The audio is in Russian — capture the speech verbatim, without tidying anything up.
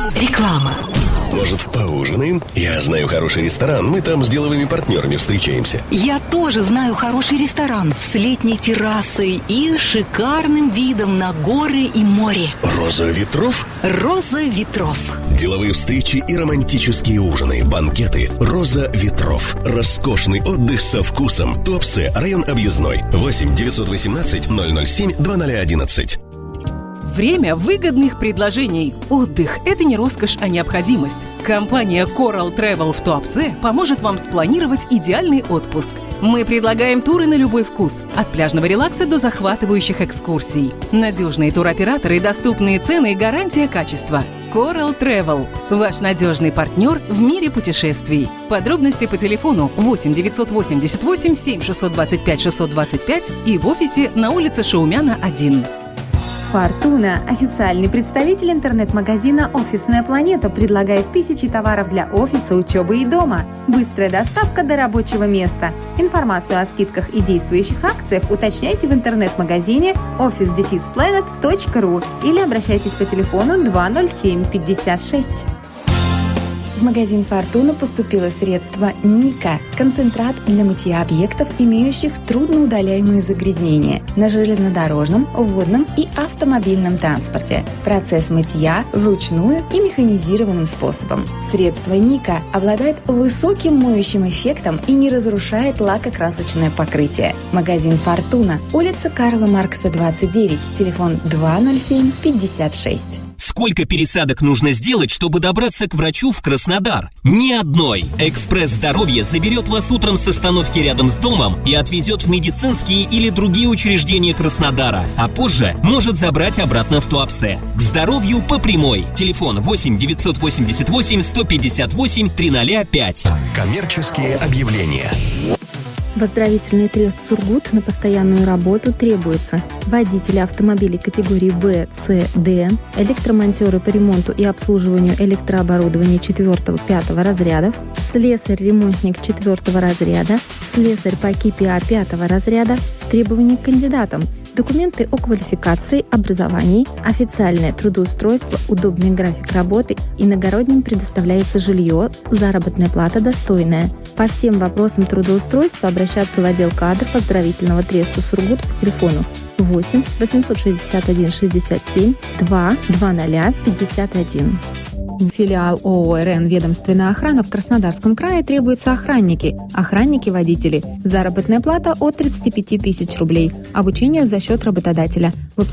Реклама. Может, поужинаем? Я знаю хороший ресторан. Мы там с деловыми партнерами встречаемся. Я тоже знаю хороший ресторан с летней террасой и шикарным видом на горы и море. «Роза ветров»? «Роза ветров». Деловые встречи и романтические ужины, банкеты. «Роза ветров». Роскошный отдых со вкусом. Туапсе, район Объездной. восемь девятьсот восемнадцать ноль ноль семь два ноль одиннадцать. Время выгодных предложений. Отдых – это не роскошь, а необходимость. Компания Coral Travel в Туапсе поможет вам спланировать идеальный отпуск. Мы предлагаем туры на любой вкус, от пляжного релакса до захватывающих экскурсий. Надежные туроператоры, доступные цены и гарантия качества. Coral Travel – ваш надежный партнер в мире путешествий. Подробности по телефону восемь девятьсот восемьдесят восемь семь шестьсот двадцать пять шестьсот двадцать пять и в офисе на улице Шаумяна, один. Фортуна, официальный представитель интернет-магазина «Офисная планета», предлагает тысячи товаров для офиса, учебы и дома. Быстрая доставка до рабочего места. Информацию о скидках и действующих акциях уточняйте в интернет-магазине офис дефис планет точка ру или обращайтесь по телефону два ноль семь пятьдесят шесть. В магазин «Фортуна» поступило средство «Ника» – концентрат для мытья объектов, имеющих трудноудаляемые загрязнения на железнодорожном, водном и автомобильном транспорте. Процесс мытья вручную и механизированным способом. Средство «Ника» обладает высоким моющим эффектом и не разрушает лакокрасочное покрытие. Магазин «Фортуна», улица Карла Маркса, двадцать девять, телефон два ноль семь пятьдесят шесть. Сколько пересадок нужно сделать, чтобы добраться к врачу в Краснодар? Ни одной. «Экспресс Здоровья» заберет вас утром с остановки рядом с домом и отвезет в медицинские или другие учреждения Краснодара, а позже может забрать обратно в Туапсе. К здоровью по прямой. Телефон восемь девятьсот восемьдесят восемь сто пятьдесят восемь триста пять. Коммерческие объявления. В оздоровительный трест «Сургут» на постоянную работу требуется водители автомобилей категории Б, С, Д, электромонтеры по ремонту и обслуживанию электрооборудования четвёртого-пятого разрядов, слесарь-ремонтник четвёртого разряда, слесарь по КИПИА пятого разряда. Требования к кандидатам: документы о квалификации, образовании, официальное трудоустройство, удобный график работы, иногородним предоставляется жилье, заработная плата достойная. По всем вопросам трудоустройства обращаться в отдел кадров оздоровительного треста «Сургут» по телефону восемь восемьсот шестьдесят один шестьдесят семь два двадцать пятьдесят один. Филиал ООО «РН Ведомственная охрана» в Краснодарском крае требуются охранники, охранники-водители. Заработная плата от тридцати пяти тысяч рублей. Обучение за счет работодателя.